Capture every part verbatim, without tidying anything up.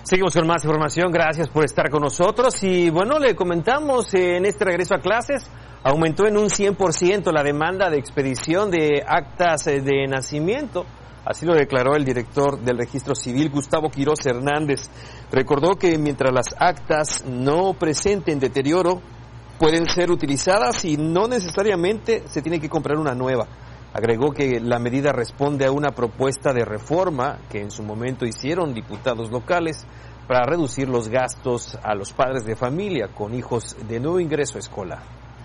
Seguimos con más información, gracias por estar con nosotros y bueno, le comentamos eh, en este regreso a clases, aumentó en un cien por ciento la demanda de expedición de actas eh, de nacimiento, así lo declaró el director del Registro Civil, Gustavo Quiroz Hernández. Recordó que mientras las actas no presenten deterioro, pueden ser utilizadas y no necesariamente se tiene que comprar una nueva. Agregó que la medida responde a una propuesta de reforma que en su momento hicieron diputados locales para reducir los gastos a los padres de familia con hijos de nuevo ingreso escolar.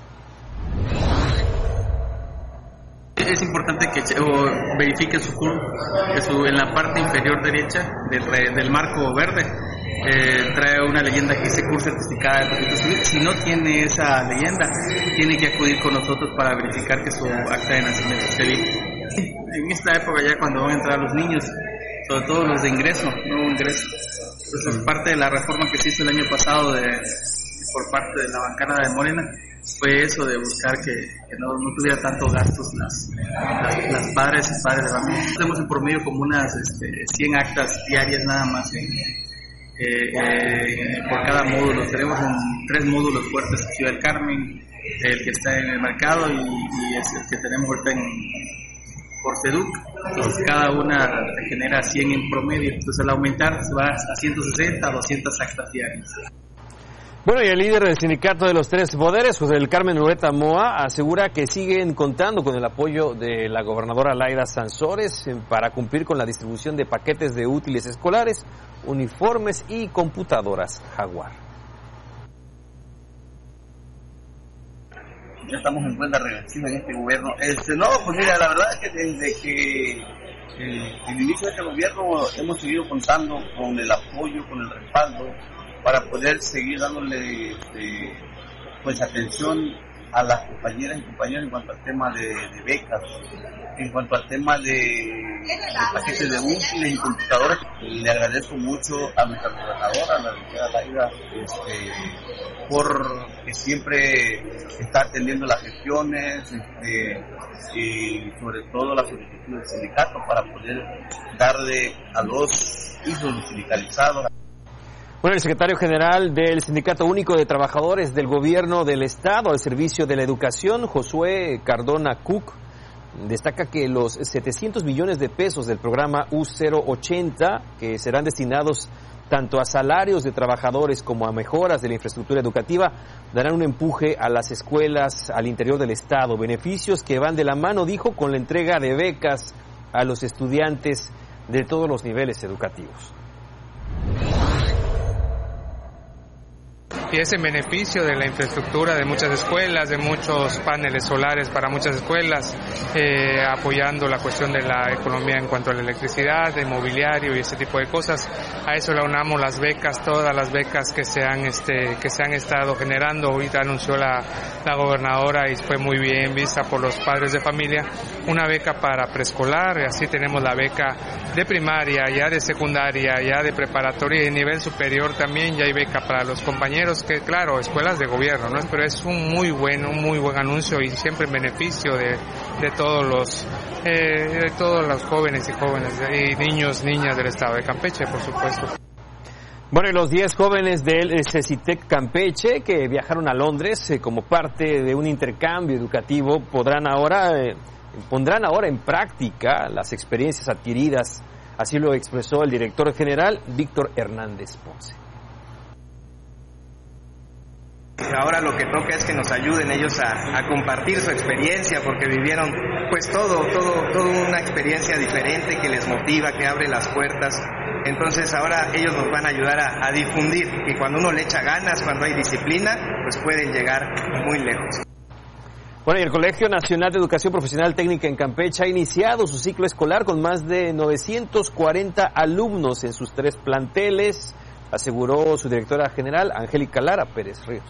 Es importante que verifique su C U R P, que su, en la parte inferior derecha del, del marco verde eh, trae una leyenda que dice C U R P certificada de registro civil. Si no tiene esa leyenda, tiene que acudir con nosotros para verificar que su acta de nacimiento esté bien. En esta época ya cuando van a entrar los niños, sobre todo los de ingreso, nuevo ingreso. Entonces parte de la reforma que se hizo el año pasado de, por parte de la bancada de Morena fue eso de buscar que, que no, no tuviera tantos gastos las, las, las padres y padres de familia. Tenemos en promedio como unas este, cien actas diarias nada más en, eh, eh, por cada módulo. Tenemos en tres módulos fuertes en Ciudad del Carmen, el que está en el mercado y, y es el que tenemos ahorita en por FEDUC. Entonces cada una genera cien en promedio, entonces al aumentar se va a ciento sesenta, a doscientas actas diarias. Bueno, y el líder del sindicato de los tres poderes, José del Carmen Ureta Moa, asegura que siguen contando con el apoyo de la gobernadora Laida Sansores para cumplir con la distribución de paquetes de útiles escolares, uniformes y computadoras Jaguar. Ya estamos en cuenta regresiva en este gobierno. Este, no, pues mira, la verdad es que desde que el, el inicio de este gobierno hemos seguido contando con el apoyo, con el respaldo, para poder seguir dándole este, pues atención a las compañeras y compañeros en cuanto al tema de, de becas, en cuanto al tema de, de paquetes de útiles y computadoras. Le agradezco mucho a nuestra gobernadora, a la licenciada Laida, este, por que siempre está atendiendo las gestiones este, y sobre todo la solicitud del sindicato para poder darle a los hijos sindicalizados. Bueno, el secretario general del Sindicato Único de Trabajadores del Gobierno del Estado al Servicio de la Educación, Josué Cardona Cook, destaca que los setecientos millones de pesos del programa U cero ochenta, que serán destinados tanto a salarios de trabajadores como a mejoras de la infraestructura educativa, darán un empuje a las escuelas al interior del Estado, beneficios que van de la mano, dijo, con la entrega de becas a los estudiantes de todos los niveles educativos. Y es en beneficio de la infraestructura de muchas escuelas, de muchos paneles solares para muchas escuelas, eh, apoyando la cuestión de la economía en cuanto a la electricidad, de mobiliario y ese tipo de cosas. A eso le unamos las becas, todas las becas que se han este que se han estado generando. Ahorita anunció la, la gobernadora y fue muy bien vista por los padres de familia, una beca para preescolar, y así tenemos la beca de primaria, ya de secundaria, ya de preparatoria y de nivel superior también, ya hay beca para los compañeros, que claro, escuelas de gobierno, ¿no? Pero es un muy buen, un muy buen anuncio y siempre en beneficio de, de todos los eh, de todos los jóvenes y jóvenes y niños, niñas del estado de Campeche, por supuesto. Bueno, y los diez jóvenes del CECITEC Campeche que viajaron a Londres eh, como parte de un intercambio educativo podrán ahora eh, pondrán ahora en práctica las experiencias adquiridas, así lo expresó el director general Víctor Hernández Ponce. Ahora lo que toca es que nos ayuden ellos a, a compartir su experiencia, porque vivieron pues todo, todo, toda una experiencia diferente que les motiva, que abre las puertas. Entonces ahora ellos nos van a ayudar a, a difundir que cuando uno le echa ganas, cuando hay disciplina, pues pueden llegar muy lejos. Bueno, y el Colegio Nacional de Educación Profesional Técnica en Campeche ha iniciado su ciclo escolar con más de novecientos cuarenta alumnos en sus tres planteles, aseguró su directora general, Angélica Lara Pérez Ríos.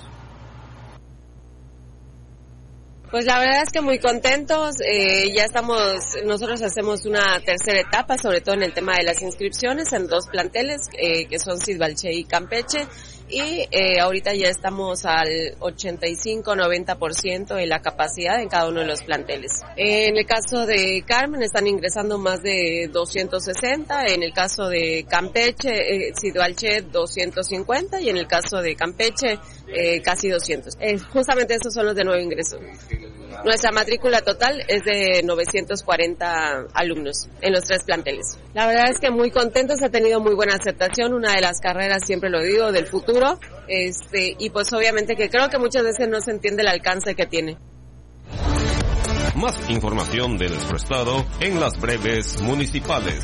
Pues la verdad es que muy contentos, eh, ya estamos, nosotros hacemos una tercera etapa, sobre todo en el tema de las inscripciones, en dos planteles, eh, que son Cidbalché y Campeche, y eh, ahorita ya estamos al ochenta y cinco noventa por ciento de la capacidad en cada uno de los planteles. En el caso de Carmen están ingresando más de doscientos sesenta, en el caso de Campeche, eh, Sidualchet doscientos cincuenta y en el caso de Campeche eh, casi doscientos. Eh, justamente esos son los de nuevo ingreso. Nuestra matrícula total es de novecientos cuarenta alumnos en los tres planteles. La verdad es que muy contentos, ha tenido muy buena aceptación, una de las carreras, siempre lo digo, del futuro, este, y pues obviamente que creo que muchas veces no se entiende el alcance que tiene. Más información de nuestro estado en las breves municipales.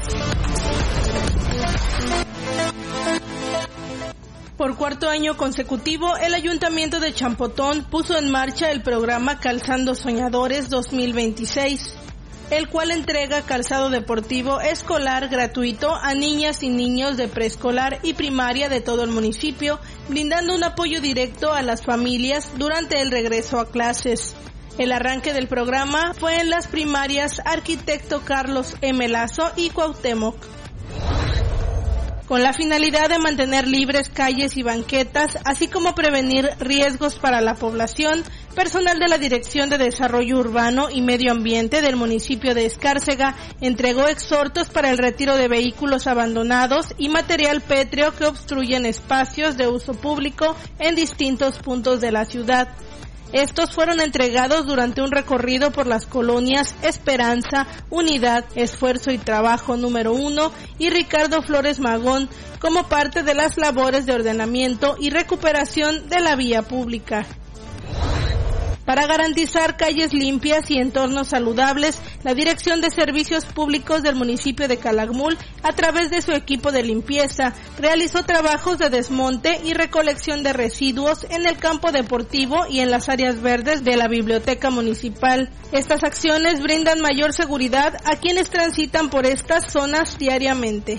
Por cuarto año consecutivo, el Ayuntamiento de Champotón puso en marcha el programa Calzando Soñadores dos mil veintiséis, el cual entrega calzado deportivo escolar gratuito a niñas y niños de preescolar y primaria de todo el municipio, brindando un apoyo directo a las familias durante el regreso a clases. El arranque del programa fue en las primarias Arquitecto Carlos M. Lazo y Cuauhtémoc. Con la finalidad de mantener libres calles y banquetas, así como prevenir riesgos para la población, personal de la Dirección de Desarrollo Urbano y Medio Ambiente del municipio de Escárcega entregó exhortos para el retiro de vehículos abandonados y material pétreo que obstruyen espacios de uso público en distintos puntos de la ciudad. Estos fueron entregados durante un recorrido por las colonias Esperanza, Unidad, Esfuerzo y Trabajo número uno y Ricardo Flores Magón como parte de las labores de ordenamiento y recuperación de la vía pública. Para garantizar calles limpias y entornos saludables, la Dirección de Servicios Públicos del municipio de Calakmul, a través de su equipo de limpieza, realizó trabajos de desmonte y recolección de residuos en el campo deportivo y en las áreas verdes de la biblioteca municipal. Estas acciones brindan mayor seguridad a quienes transitan por estas zonas diariamente.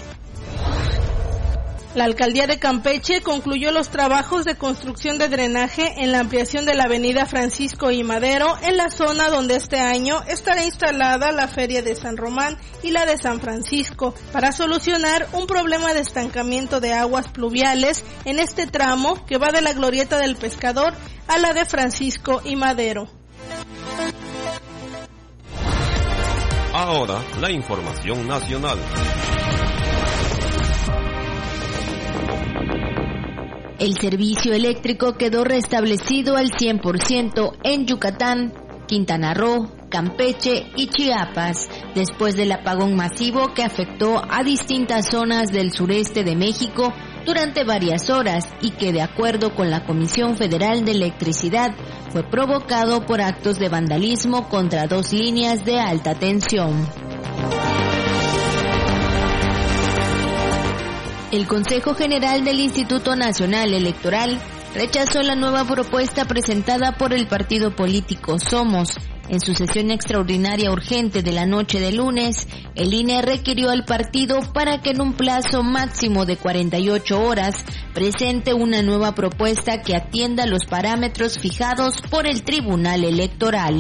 La Alcaldía de Campeche concluyó los trabajos de construcción de drenaje en la ampliación de la avenida Francisco I. Madero, en la zona donde este año estará instalada la Feria de San Román y la de San Francisco, para solucionar un problema de estancamiento de aguas pluviales en este tramo que va de la Glorieta del Pescador a la de Francisco y Madero. Ahora, la información nacional. El servicio eléctrico quedó restablecido al cien por ciento en Yucatán, Quintana Roo, Campeche y Chiapas, después del apagón masivo que afectó a distintas zonas del sureste de México durante varias horas y que, de acuerdo con la Comisión Federal de Electricidad, fue provocado por actos de vandalismo contra dos líneas de alta tensión. El Consejo General del Instituto Nacional Electoral rechazó la nueva propuesta presentada por el partido político Somos. En su sesión extraordinaria urgente de la noche de lunes, el I N E requirió al partido para que en un plazo máximo de cuarenta y ocho horas presente una nueva propuesta que atienda los parámetros fijados por el Tribunal Electoral.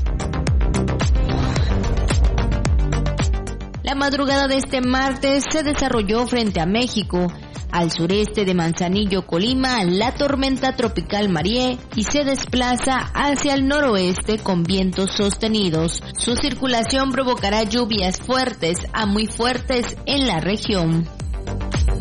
La madrugada de este martes se desarrolló frente a México, al sureste de Manzanillo, Colima, la tormenta tropical Marie y se desplaza hacia el noroeste con vientos sostenidos. Su circulación provocará lluvias fuertes a muy fuertes en la región.